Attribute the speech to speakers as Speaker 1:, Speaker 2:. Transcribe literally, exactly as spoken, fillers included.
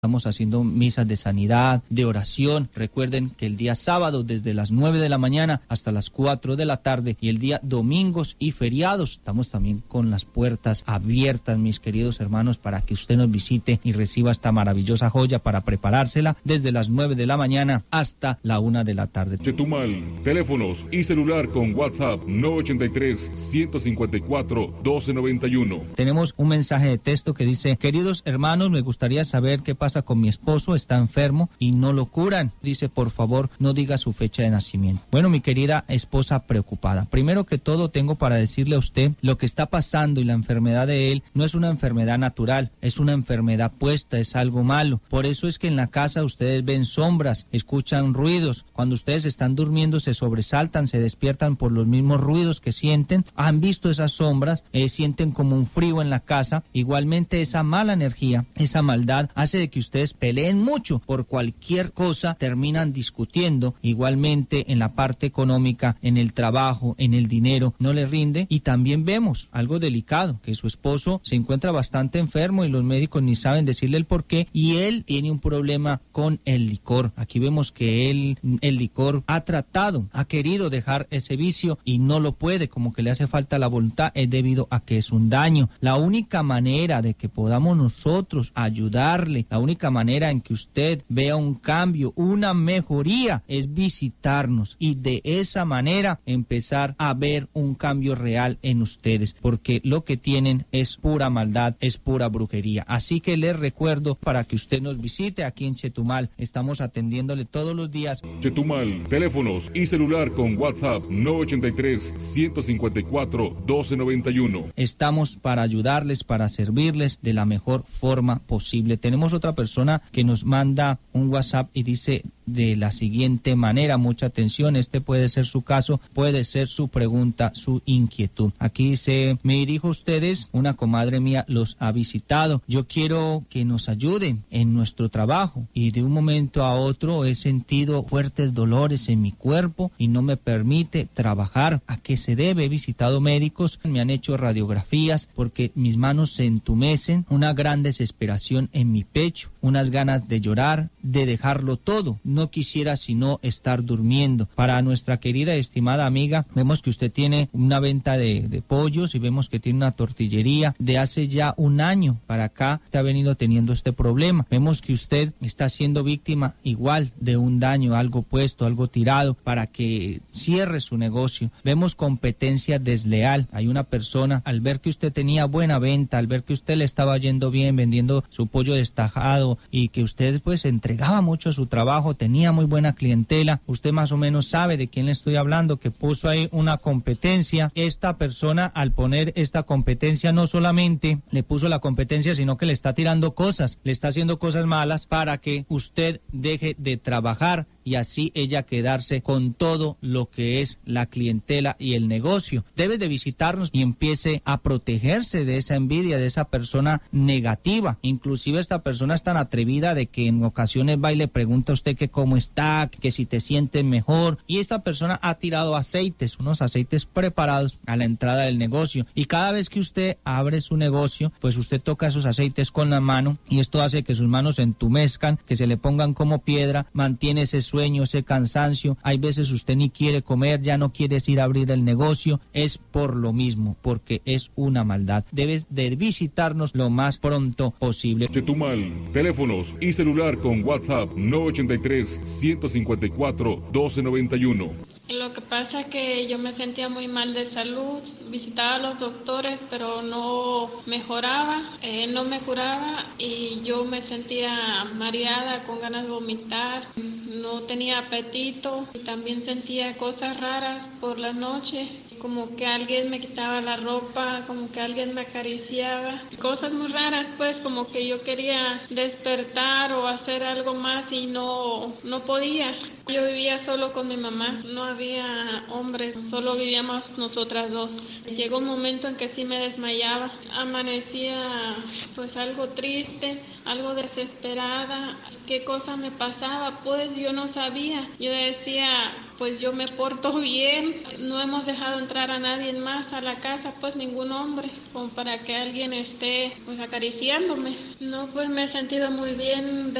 Speaker 1: Estamos haciendo misas de sanidad, de oración. Recuerden que el día sábado desde las nueve de la mañana hasta las cuatro de la tarde y el día domingos y feriados estamos también con las puertas abiertas, mis queridos hermanos, para que usted nos visite y reciba esta maravillosa joya para preparársela desde las nueve de la mañana hasta la una de la tarde.
Speaker 2: Chetumal, teléfonos y celular con WhatsApp nueve ochenta y tres, ciento cincuenta y cuatro, doce noventa y uno.
Speaker 1: Tenemos un mensaje de texto que dice: queridos hermanos, me gustaría saber qué pasa con mi esposo, está enfermo y no lo curan. Dice, por favor, no diga su fecha de nacimiento. Bueno, mi querida esposa preocupada, primero que todo tengo para decirle a usted lo que está pasando, y la enfermedad de él no es una enfermedad natural, es una enfermedad puesta, es algo malo. Por eso es que en la casa ustedes ven sombras, escuchan ruidos. Cuando ustedes están durmiendo se sobresaltan, se despiertan por los mismos ruidos que sienten. Han visto esas sombras, eh, sienten como un frío en la casa. Igualmente esa mala energía, esa maldad hace de que ustedes peleen mucho por cualquier cosa, terminan discutiendo. Igualmente en la parte económica, en el trabajo, en el dinero, no le rinde. Y también vemos algo delicado, que su esposo se encuentra bastante enfermo y los médicos ni saben decirle el por qué, y él tiene un problema con el licor. Aquí vemos que él, el licor, ha tratado, ha querido dejar ese vicio y no lo puede, como que le hace falta la voluntad, es debido a que es un daño. La única manera de que podamos nosotros ayudarle, la única manera en que usted vea un cambio, una mejoría, es visitarnos y de esa manera empezar a ver un cambio real en ustedes, porque lo que tienen es pura maldad, es pura brujería. Así que les recuerdo para que usted nos visite aquí en Chetumal. Estamos atendiéndole todos los días.
Speaker 2: Chetumal, teléfonos y celular con WhatsApp nueve ochenta y tres, ciento cincuenta y cuatro, doce noventa y uno.
Speaker 1: Estamos para ayudarles, para servirles de la mejor forma posible. Tenemos otra persona que nos manda un WhatsApp y dice de la siguiente manera, mucha atención, este puede ser su caso, puede ser su pregunta, su inquietud. Aquí dice: me dirijo a ustedes, una comadre mía los ha visitado, yo quiero que nos ayuden en nuestro trabajo y de un momento a otro he sentido fuertes dolores en mi cuerpo y no me permite trabajar. ¿A qué se debe? He visitado médicos, me han hecho radiografías porque mis manos se entumecen, una gran desesperación en mi pecho, unas ganas de llorar, de dejarlo todo. No quisiera sino estar durmiendo. Para nuestra querida y estimada amiga, vemos que usted tiene una venta de, de pollos y vemos que tiene una tortillería. De hace ya un año para acá te ha venido teniendo este problema. Vemos que usted está siendo víctima igual de un daño, algo puesto, algo tirado para que cierre su negocio. Vemos competencia desleal. Hay una persona, al ver que usted tenía buena venta, al ver que usted le estaba yendo bien vendiendo su pollo destajado y que usted pues entregaba mucho a su trabajo, tenía muy buena clientela, usted más o menos sabe de quién le estoy hablando, que puso ahí una competencia. Esta persona, al poner esta competencia, no solamente le puso la competencia, sino que le está tirando cosas, le está haciendo cosas malas para que usted deje de trabajar y así ella quedarse con todo lo que es la clientela y el negocio. Debe de visitarnos y empiece a protegerse de esa envidia, de esa persona negativa. Inclusive esta persona es tan atrevida de que en ocasiones va y le pregunta a usted que cómo está, que si te sientes mejor, y esta persona ha tirado aceites, unos aceites preparados a la entrada del negocio, y cada vez que usted abre su negocio, pues usted toca esos aceites con la mano y esto hace que sus manos se entumezcan, que se le pongan como piedra, mantiene ese sueño, ese cansancio. Hay veces usted ni quiere comer, ya no quiere ir a abrir el negocio. Es por lo mismo, porque es una maldad. Debes de visitarnos lo más pronto posible.
Speaker 2: Chetumal, teléfonos y celular con WhatsApp nueve ochenta y tres, ciento cincuenta y cuatro, doce noventa y uno.
Speaker 3: Lo que pasa es que yo me sentía muy mal de salud, visitaba a los doctores pero no mejoraba, eh, no me curaba y yo me sentía mareada, con ganas de vomitar, no tenía apetito y también sentía cosas raras por la noche, como que alguien me quitaba la ropa, como que alguien me acariciaba, cosas muy raras pues, como que yo quería despertar o hacer algo más y no, no podía. Yo vivía solo con mi mamá, no había hombres, solo vivíamos nosotras dos. Llegó un momento en que sí me desmayaba, amanecía pues algo triste, algo desesperada. ¿Qué cosa me pasaba? Pues yo no sabía. Yo decía, pues yo me porto bien. No hemos dejado entrar a nadie más a la casa, pues ningún hombre, como para que alguien esté pues acariciándome. No, pues me he sentido muy bien.